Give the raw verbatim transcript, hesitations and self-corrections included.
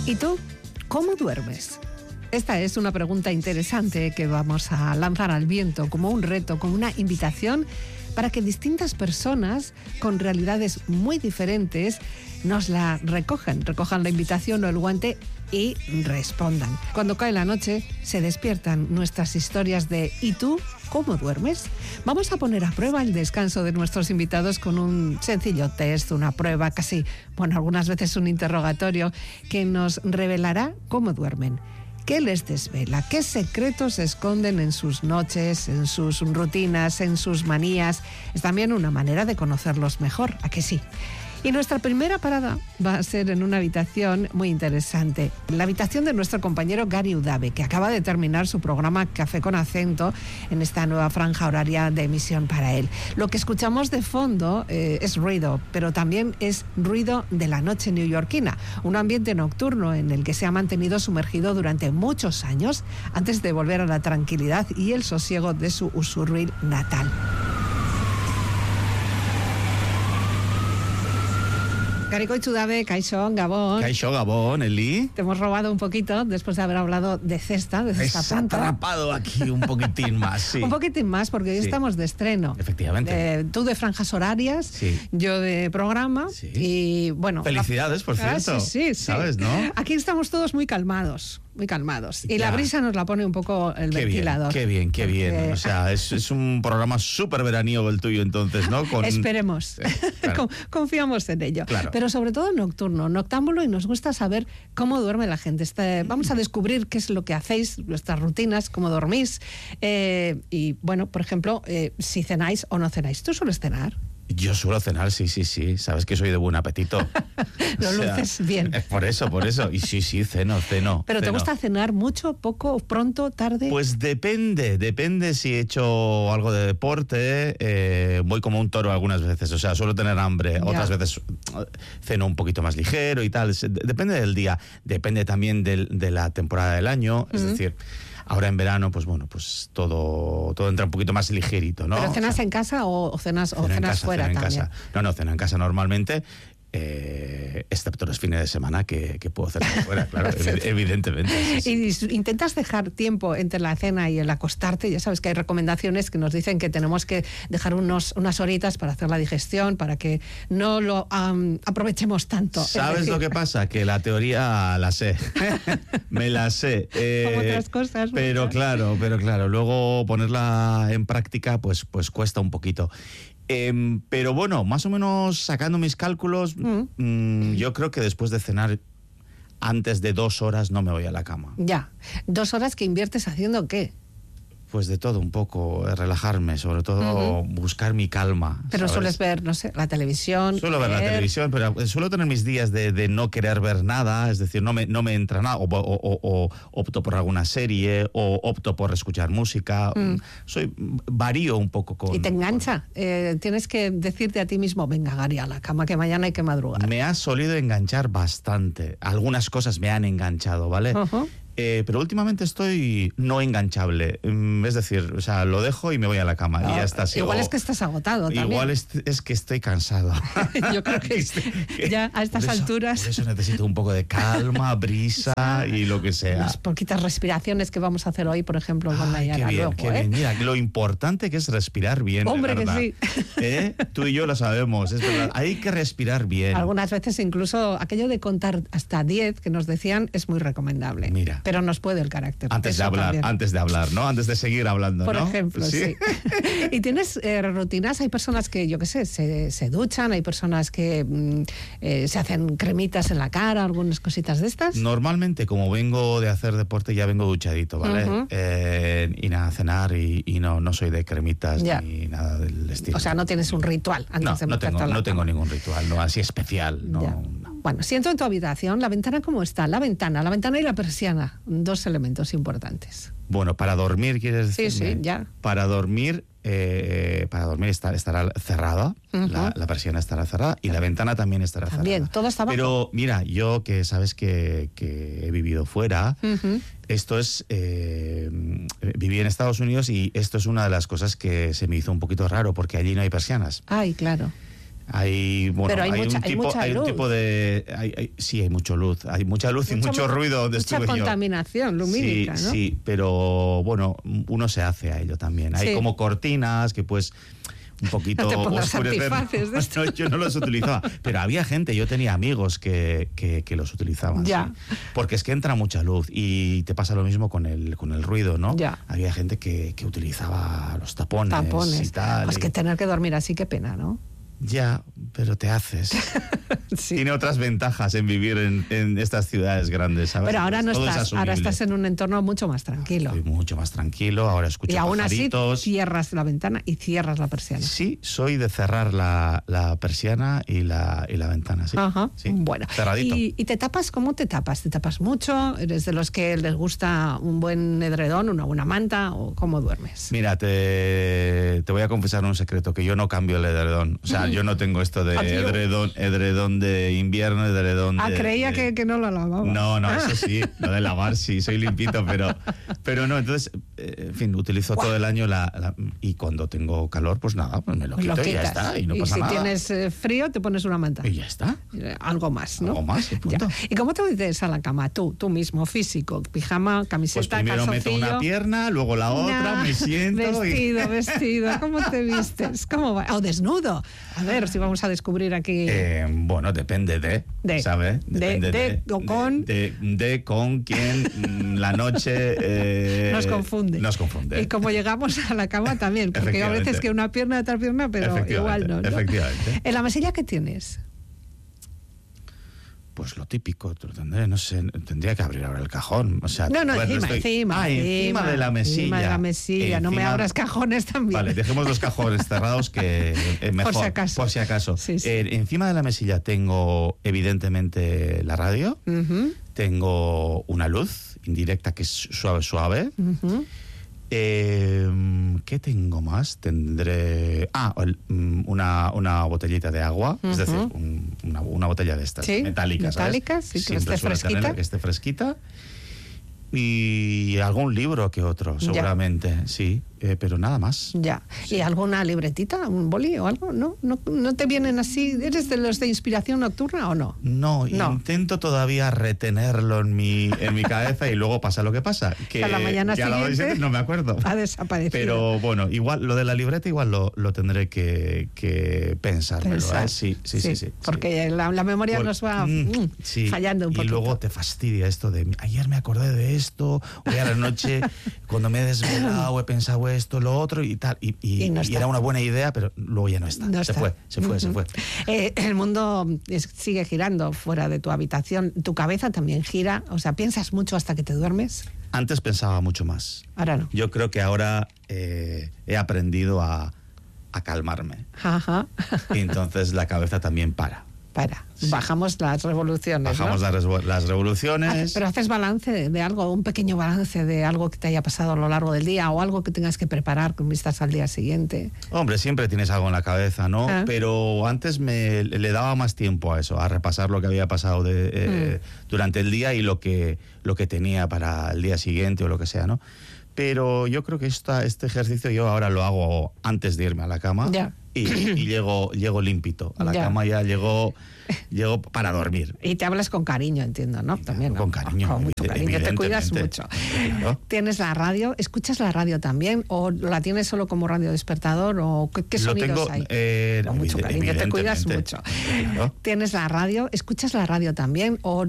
¿Y tú? ¿Cómo duermes? Esta es una pregunta interesante que vamos a lanzar al viento como un reto, como una invitación para que distintas personas con realidades muy diferentes nos la recojan, recojan la invitación o el guante y respondan. Cuando cae la noche se despiertan nuestras historias de ¿y tú cómo duermes? Vamos a poner a prueba el descanso de nuestros invitados con un sencillo test, una prueba casi, bueno, algunas veces un interrogatorio que nos revelará cómo duermen. ¿Qué les desvela? ¿Qué secretos se esconden en sus noches, en sus rutinas, en sus manías? Es también una manera de conocerlos mejor, ¿a que sí? Y nuestra primera parada va a ser en una habitación muy interesante, la habitación de nuestro compañero Gary Udave, que acaba de terminar su programa Café con Acento en esta nueva franja horaria de emisión para él. Lo que escuchamos de fondo eh, es ruido, pero también es ruido de la noche neoyorquina, un ambiente nocturno en el que se ha mantenido sumergido durante muchos años antes de volver a la tranquilidad y el sosiego de su Usurbil natal. Garaikoitzu Dabe, Kaixo, Gabón. Kaixo, Gabón, Eli. Te hemos robado un poquito después de haber hablado de cesta, de cesta Has atrapado aquí un poquitín más, sí. Un poquitín más, porque hoy sí. estamos de estreno. Efectivamente. Eh, tú de franjas horarias, sí. yo de programa. Sí. Y bueno. Felicidades, por cierto. Ah, sí, sí, sí. ¿Sabes, no? Aquí estamos todos muy calmados. Muy calmados. Y ya. La brisa nos la pone un poco el qué ventilador. Bien, qué bien, qué bien. Porque... O sea, es, es un programa súper veraniego el tuyo, entonces, ¿no? Con... Esperemos. Eh, claro. Confiamos en ello. Claro. Pero sobre todo nocturno, noctámbulo, y nos gusta saber cómo duerme la gente. Este, vamos a descubrir qué es lo que hacéis, vuestras rutinas, cómo dormís. Eh, y bueno, por ejemplo, eh, si cenáis o no cenáis. ¿Tú sueles cenar? Yo suelo cenar, sí, sí, sí. Sabes que soy de buen apetito. Lo o sea, luces bien. Por eso, por eso. Y sí, sí, ceno, ceno. ¿Pero ceno. te gusta cenar mucho, poco, pronto, tarde? Pues depende, depende si he hecho algo de deporte. Eh, voy como un toro algunas veces, o sea, suelo tener hambre. Ya. Otras veces ceno un poquito más ligero y tal. Depende del día. Depende también del, de la temporada del año. Es uh-huh. decir... Ahora en verano, pues bueno, pues todo, todo entra un poquito más ligerito, ¿no? ¿Pero cenas o sea, en casa o, o cenas, o cenas en casa, fuera en también? Casa. No, no, ceno en casa normalmente, eh, excepto los fines de semana que, que puedo cenar fuera, claro, evidentemente. Sí, sí. Y intentas dejar tiempo entre la cena y el acostarte. Ya sabes que hay recomendaciones que nos dicen que tenemos que dejar unos, unas horitas para hacer la digestión, para que no lo um, aprovechemos tanto. ¿Sabes lo que pasa? Que la teoría la sé, me la sé. Eh, Como otras cosas. Pero muchas. claro, pero claro, luego ponerla en práctica pues, pues cuesta un poquito. Eh, pero bueno, más o menos sacando mis cálculos, mm. mmm, yo creo que después de cenar antes de dos horas no me voy a la cama. Ya, ¿dos horas que inviertes haciendo qué? Pues de todo un poco, relajarme, sobre todo uh-huh. buscar mi calma. Pero ¿sabes? Sueles ver, no sé, la televisión. Suelo ver la televisión, pero suelo tener mis días de, de no querer ver nada, es decir, no me, no me entra nada, o, o, o, o opto por alguna serie, o opto por escuchar música. Mm. Soy varío un poco con... ¿Y te engancha? Con... Eh, tienes que decirte a ti mismo, venga, Gary, a la cama, que mañana hay que madrugar. Me ha solido enganchar bastante. Algunas cosas me han enganchado, ¿vale? Uh-huh. Eh, pero últimamente estoy no enganchable, es decir, o sea, lo dejo y me voy a la cama no, y ya está. Así, igual o, es que estás agotado también. Igual es, es que estoy cansado. Yo creo que estoy, ya a estas por eso, alturas... Por eso necesito un poco de calma, brisa y lo que sea. Las poquitas respiraciones que vamos a hacer hoy, por ejemplo, con la Yara. Qué bien, luego, qué ¿eh? bien. Mira, lo importante que es respirar bien. Hombre, ¿verdad? que sí. ¿Eh? Tú y yo lo sabemos, es verdad. Hay que respirar bien. Algunas veces incluso aquello de contar hasta diez, que nos decían, es muy recomendable. Mira. Pero nos puede el carácter. Antes de hablar, también. antes de hablar, ¿no? Antes de seguir hablando, Por ¿no? ejemplo, sí. sí. ¿Y tienes eh, rutinas? Hay personas que, yo qué sé, se, se duchan, hay personas que mm, eh, se hacen cremitas en la cara, algunas cositas de estas. Normalmente, como vengo de hacer deporte, ya vengo duchadito, ¿vale? Uh-huh. Eh, y nada, a cenar y, y no, no soy de cremitas ya. Ni nada del estilo. O sea, no tienes un ritual antes no, de no tengo, a la no tengo cama. ningún ritual, no así especial, no, no. Bueno, si entro en tu habitación, ¿la ventana cómo está? La ventana, la ventana y la persiana, dos elementos importantes. Bueno, para dormir, ¿quieres decir? Sí, sí, ya. Para dormir, eh, para dormir estar, estará cerrada, uh-huh. la, la persiana estará cerrada y la ventana también estará también, cerrada. Todo está abajo. Pero mira, yo que sabes que, que he vivido fuera, uh-huh. esto es, eh, viví en Estados Unidos y esto es una de las cosas que se me hizo un poquito raro porque allí no hay persianas. Ay, claro. Hay, bueno, Pero hay, hay, mucha, un tipo, hay mucha hay luz. un tipo de... Hay, hay, sí, hay mucha luz. Hay mucha luz y Mucho mucho mu- ruido donde mucha estuve yo. contaminación lumínica, sí, ¿no? Sí, pero bueno, uno se hace a ello también. Hay Sí. como cortinas que pues un poquito No te pongas oscurecer. antifaces de esto. No, yo no los utilizaba, pero había gente, yo tenía amigos que, que, que los utilizaban. Ya. Sí. Porque es que entra mucha luz y te pasa lo mismo con el, con el ruido, ¿no? Ya. Había gente que, que utilizaba los tapones, Tapones. y tal. Pues y- que tener que dormir así, qué pena, ¿no? Ya, pero te haces. Sí. Tiene otras ventajas en vivir en, en estas ciudades grandes, ¿sabes? Pero ahora no Todo es estás, ahora asumible. estás en un entorno mucho más tranquilo. Estoy mucho más tranquilo, ahora escucho Y aún así pajaritos. cierras la ventana y cierras la persiana. Sí, soy de cerrar la, la persiana y la, y la ventana, sí. Ajá. Sí, Bueno. cerradito. ¿Y, y te tapas? ¿Cómo te tapas? ¿Te tapas mucho? ¿Eres de los que les gusta un buen edredón, una buena manta? ¿O cómo duermes? Mira, te, te voy a confesar un secreto, que yo no cambio el edredón. O sea, yo no tengo esto de Adiós. edredón, edredón de invierno, edredón Ah, de... creía de- que, que no lo lavaba. No, no, Ah. eso sí, lo de lavar sí, soy limpito, pero, pero no, entonces, eh, en fin, utilizo todo el año la, la- y cuando tengo calor, pues nada, pues me lo Pues quito lo y ya quitas. está, y no pasa si nada. tienes eh, frío, te pones una manta. Y ya está. Eh, Algo más, ¿no? Algo más, y punto. Ya. ¿Y cómo te metes a la cama? Tú, tú mismo, físico, pijama, Pues camiseta, primero meto calzoncillo. una pierna, luego la otra, Nah, me siento y... Vestido, vestido. ¿Cómo te vistes? ¿Cómo va? O desnudo. A ver si vamos a descubrir aquí. Eh, bueno, depende de, De. ¿sabes? De- Depende de o con. De, de- de con quién, mm, la noche... eh, Nos confunde. Nos confunde. Y como llegamos a la cama también, porque a Efectivamente. veces que una pierna, otra pierna, pero igual no, ¿no? Efectivamente. ¿En la mesilla qué tienes? Pues lo típico, te lo tendré, no sé, tendría que abrir ahora el cajón. O sea, No, no, bueno, encima, estoy- encima, Ah, encima de la mesilla. Encima de la mesilla, no me Encima- abras cajones también. Vale, dejemos los cajones cerrados que eh, mejor. Por si acaso. Por si acaso. Sí, sí. Eh, encima de la mesilla tengo evidentemente la radio, Ujú, tengo una luz indirecta que es suave, suave. ujú. Eh, ¿Qué tengo más? Tendré... Ah, el- mm, una, una botellita de agua, es decir, Ujú. un- una, una botella de estas, Sí, metálicas, ¿sabes? metálicas, sí, que Siempre esté suelo tenerla, fresquita. que esté fresquita. Y algún libro que otro, Ya. seguramente, sí, eh, pero nada más. Ya. ¿Y alguna libretita, un boli o algo? ¿No? ¿No, no te vienen así? ¿Eres de los de inspiración nocturna o no? No, No. intento todavía retenerlo en mi, en mi cabeza y luego pasa lo que pasa. Que, A la mañana que a la hora siguiente siguiente no me acuerdo. Ha desaparecido. Pero bueno, igual lo de la libreta igual lo, lo tendré que, que pensármelo. Pensar. ¿eh? Sí, sí, sí, sí. Porque sí. La, la memoria Por- nos va mm, mm, sí. fallando un Y poquito. luego te fastidia esto de ayer me acordé de esto, hoy a la noche cuando me he desvelado he pensado esto, lo otro y tal. Y, y- Y no y está. era una buena idea, pero luego ya no está. No se está. fue, se fue, se Ujú. fue. Eh, el mundo es- sigue girando fuera de tu habitación. ¿Tu cabeza también gira? O sea, ¿piensas mucho hasta que te duermes? Antes pensaba mucho más. Ahora no. Yo creo que ahora eh, he aprendido a, a calmarme. Ajá. Y entonces la cabeza también para. Para. Sí. Bajamos las revoluciones. Bajamos ¿no? las, resvo- las revoluciones. Haces- Pero haces balance de, de algo, un pequeño balance de algo que te haya pasado a lo largo del día o algo que tengas que preparar con vistas al día siguiente. Hombre, siempre tienes algo en la cabeza, ¿no? Ah. Pero antes me le daba más tiempo a eso, a repasar lo que había pasado de, eh, durante el día y lo que, lo que tenía para el día siguiente o lo que sea, ¿no? Pero yo creo que esta, este ejercicio yo ahora lo hago antes de irme a la cama. Ya. Y, y llego, llego limpito. A la Ya. cama ya llego, llego para dormir. Y te hablas con cariño, entiendo, ¿no? También. Con ¿no? cariño, Con mucho evi- cariño. Te cuidas evidentemente. mucho. Claro. ¿Tienes la radio? ¿Escuchas la radio también? ¿O la tienes solo como radio despertador? ¿O qué, qué Lo sonidos tengo, hay? eh, Con mucho evi- cariño, te cuidas evidentemente. mucho. Claro. ¿Tienes la radio? ¿Escuchas la radio también? ¿O